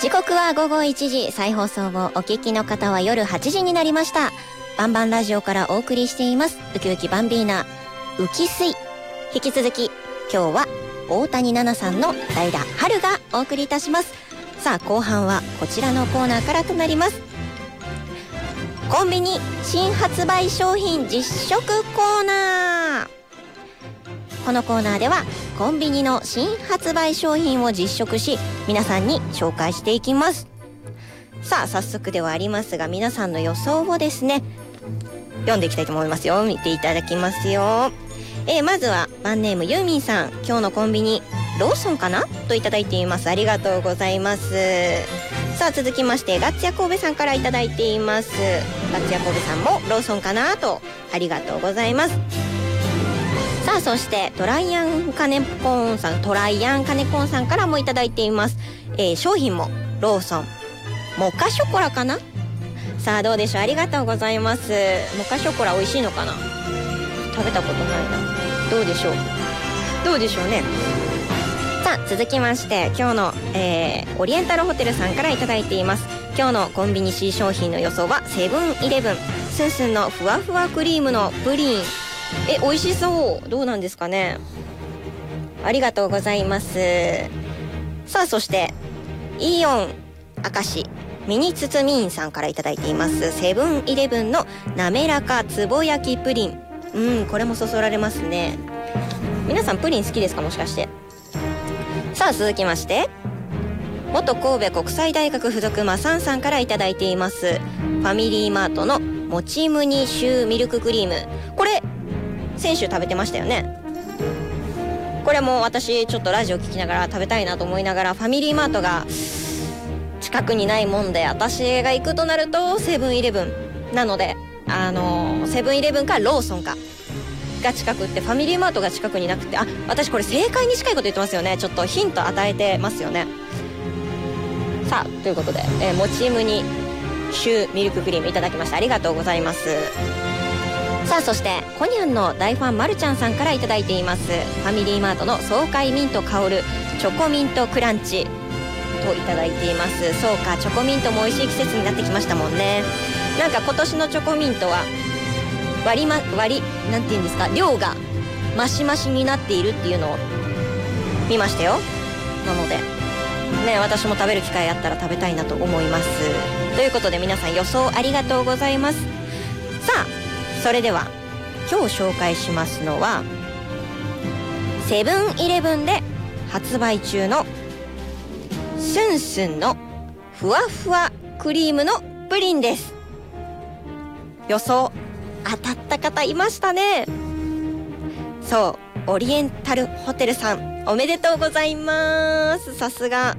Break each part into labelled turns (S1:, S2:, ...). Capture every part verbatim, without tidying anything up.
S1: 時刻はごごいちじ、再放送をお聞きの方は夜はちじになりました。バンバンラジオからお送りしていますウキウキバンビーナウキスイ。引き続き今日は大谷奈々さんの代打春がお送りいたします。さあ後半はこちらのコーナーからとなります。コンビニ新発売商品実食コーナー。このコーナーではコンビニの新発売商品を実食し、皆さんに紹介していきます。さあ早速ではありますが、皆さんの予想をですね読んでいきたいと思いますよ。見ていただきますよ。えー、まずはバンネームユーミンさん、今日のコンビニローソンかなといただいています。ありがとうございます。さあ続きましてガッツヤ神戸さんからいただいています。ガッツヤ神戸さんもローソンかなと、ありがとうございます。さあそしてトライアンカネポンさんトライアンカネポンさんからもいただいています。えー、商品もローソン、モカショコラかな。さあどうでしょう。ありがとうございます。モカショコラ美味しいのかな。食べたことないな。どうでしょうどうでしょうね。さあ続きまして今日の、えー、オリエンタルホテルさんからいただいています。今日のコンビニ C 商品の予想はセブンイレブンスンスンのふわふわクリームのプリン。え、美味しそう。どうなんですかね。ありがとうございます。さあそしてイオン明石ミニつつみんさんからいただいていますセブンイレブンの滑らかつぼ焼きプリン。うん、これもそそられますね。皆さんプリン好きですか、もしかして。さあ続きまして元神戸国際大学附属マサンさんからいただいていますファミリーマートのもちむにシューミルククリーム。これ先週食べてましたよね。これも私ちょっとラジオ聞きながら食べたいなと思いながら、ファミリーマートが近くにないもんで、私が行くとなるとセブンイレブンなので、あのセブンイレブンかローソンかが近くって、ファミリーマートが近くになくて、あ、私これ正解に近いこと言ってますよね。ちょっとヒント与えてますよね。さあということで、えー、もちむにシューミルククリームいただきました。ありがとうございます。さあそしてコニャンの大ファンまるちゃんさんからいただいていますファミリーマートの爽快ミント香るチョコミントクランチといただいています。そうか、チョコミントも美味しい季節になってきましたもんね。なんか今年のチョコミントは割りま割りなんていうんですか、量がマシマシになっているっていうのを見ましたよ。なのでね、私も食べる機会あったら食べたいなと思います。ということで皆さん予想ありがとうございます。さあそれでは今日紹介しますのはセブンイレブンで発売中のスンスンのふわふわクリームのプリンです。予想当たった方いましたね。そう、オリエンタルホテルさんおめでとうございます。さすが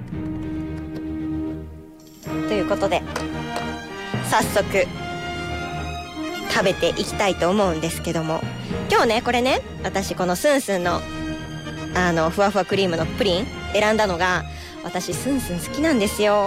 S1: ということで早速食べていきたいと思うんですけども、今日ねこれね、私このスンスンのあのふわふわクリームのプリン選んだのが、私スンスン好きなんですよ。